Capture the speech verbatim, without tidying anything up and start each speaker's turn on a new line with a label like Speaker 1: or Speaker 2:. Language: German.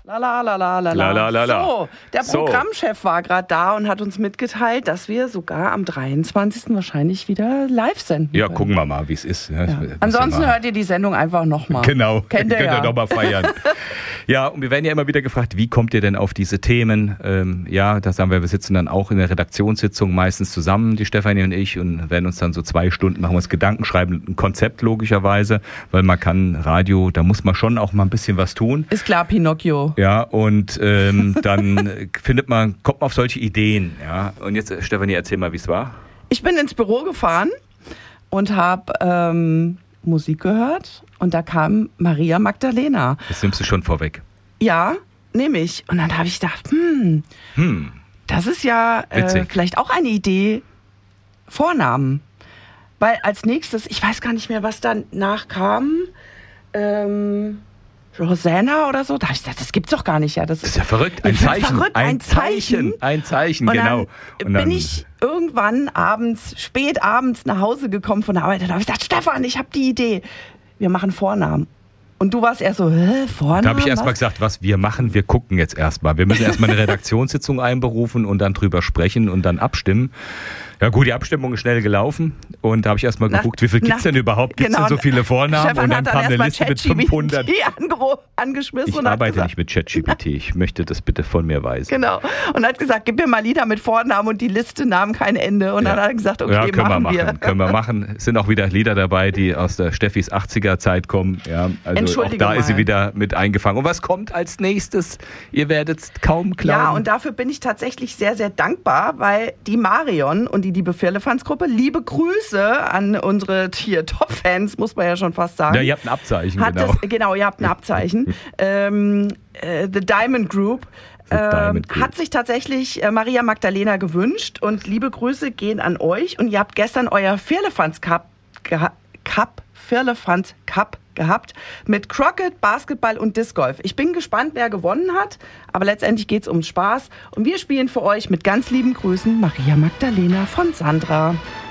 Speaker 1: La la la la la
Speaker 2: La, la, la, la.
Speaker 1: So, der
Speaker 2: So.
Speaker 1: Programmchef war gerade da und hat uns mitgeteilt, dass wir sogar am dreiundzwanzigsten wahrscheinlich wieder live senden
Speaker 2: Ja,
Speaker 1: können.
Speaker 2: gucken wir mal, wie es ist. Ja,
Speaker 1: Ja.
Speaker 2: muss
Speaker 1: Ansonsten
Speaker 2: ja mal-
Speaker 1: hört ihr die Sendung einfach nochmal.
Speaker 2: Genau,
Speaker 1: Kennt ihr
Speaker 2: könnt
Speaker 1: ja.
Speaker 2: ihr nochmal feiern. Ja, und wir werden ja immer wieder gefragt, wie kommt ihr denn auf diese Themen? Ähm, ja, das sagen wir, wir sitzen dann auch in der Redaktionssitzung meistens zusammen, die Stefanie und ich, und werden uns dann so zwei Stunden, machen wir uns Gedanken, schreiben ein Konzept logischerweise, weil man kann Radio, da muss man schon auch mal ein bisschen was tun.
Speaker 1: Ist klar, Pinocchio.
Speaker 2: Ja, und ähm, dann findet man, kommt man auf solche Ideen. Ja, und jetzt, äh, Stefanie, erzähl mal, wie es war.
Speaker 1: Ich bin ins Büro gefahren und habe ähm, Musik gehört und da kam Maria Magdalena.
Speaker 2: Das nimmst du schon vorweg.
Speaker 1: Ja, nehme ich. Und dann habe ich gedacht, hm,
Speaker 2: Hm,
Speaker 1: das ist ja äh,
Speaker 2: Witzig.
Speaker 1: vielleicht auch eine Idee, Vornamen. Weil als nächstes, ich weiß gar nicht mehr, was danach kam, ähm, Rosanna oder so. Da habe ich gesagt, das gibt's doch gar nicht. Ja, das
Speaker 2: das ist ja verrückt. Ein
Speaker 1: Das ist
Speaker 2: Zeichen.
Speaker 1: verrückt,
Speaker 2: ein
Speaker 1: ein Zeichen.
Speaker 2: Ein Zeichen,
Speaker 1: Und
Speaker 2: genau.
Speaker 1: dann bin ich irgendwann abends, spät abends nach Hause gekommen von der Arbeit. Da habe ich gesagt, Stefan, ich habe die Idee. Wir machen Vornamen. Und du warst eher so, hä, Vornamen?
Speaker 2: Da habe ich erst mal
Speaker 1: was?
Speaker 2: gesagt, was wir machen, wir gucken jetzt erstmal. Wir müssen erstmal eine Redaktionssitzung einberufen und dann drüber sprechen und dann abstimmen. Ja gut, die Abstimmung ist schnell gelaufen und da habe ich erst mal
Speaker 1: Nach-
Speaker 2: geguckt, wie viel gibt's
Speaker 1: nach-
Speaker 2: denn überhaupt? Gibt's
Speaker 1: genau.
Speaker 2: denn so viele Vornamen?
Speaker 1: Stefan
Speaker 2: Und dann
Speaker 1: hat dann
Speaker 2: kam eine
Speaker 1: erst mal
Speaker 2: Liste mit
Speaker 1: ChatGPT
Speaker 2: fünfhundert.
Speaker 1: angero- angeschmissen
Speaker 2: Ich
Speaker 1: und hat
Speaker 2: arbeite
Speaker 1: gesagt,
Speaker 2: nicht mit ChatGPT, ich möchte das bitte von mir weisen.
Speaker 1: Genau. Und hat gesagt, gib mir mal Lieder mit Vornamen und die Liste nahm kein Ende. Und
Speaker 2: Ja.
Speaker 1: dann hat er gesagt, okay,
Speaker 2: ja, können
Speaker 1: machen
Speaker 2: wir
Speaker 1: wir.
Speaker 2: machen. Können wir machen. Es sind auch wieder Lieder dabei, die aus der Steffis achtziger-Zeit kommen. Ja, also auch
Speaker 1: Entschuldige
Speaker 2: da ist sie
Speaker 1: mal.
Speaker 2: wieder mit eingefangen. Und was kommt als nächstes? Ihr werdet es kaum glauben.
Speaker 1: Ja, und dafür bin ich tatsächlich sehr, sehr dankbar, weil die Marion und die Liebe Firlefanz-Gruppe, liebe Grüße an unsere hier Top-Fans, muss man ja schon fast sagen.
Speaker 2: Ja, ihr habt ein Abzeichen,
Speaker 1: hat
Speaker 2: genau.
Speaker 1: Das, genau, ihr habt ein Abzeichen. ähm, äh, The Diamond Group.
Speaker 2: The
Speaker 1: ähm,
Speaker 2: Diamond Group.
Speaker 1: Hat sich tatsächlich äh, Maria Magdalena gewünscht und liebe Grüße gehen an euch. Und ihr habt gestern euer Firlefanz Cup, geha- Cup Firlefanz Cup gehabt mit Crockett, Basketball und Disc Golf. Ich bin gespannt, wer gewonnen hat, aber letztendlich geht es ums Spaß. Und wir spielen für euch mit ganz lieben Grüßen Maria Magdalena von Sandra.